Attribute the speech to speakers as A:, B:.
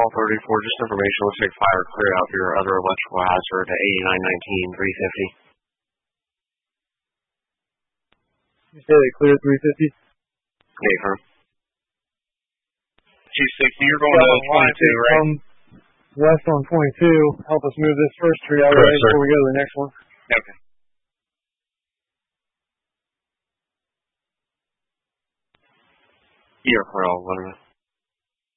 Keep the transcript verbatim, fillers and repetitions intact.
A: call thirty-four, just information. Looks like fire cleared out your other electrical hazard at eighty-nine nineteen, three fifty.
B: You say they cleared three fifty?
A: Okay, firm.
C: two sixty, you're going to twenty-two, right?
B: Um, west on twenty-two. Help us move this first tree out of the way before we go to the next one.
C: Okay.
A: You're clear, all one minute.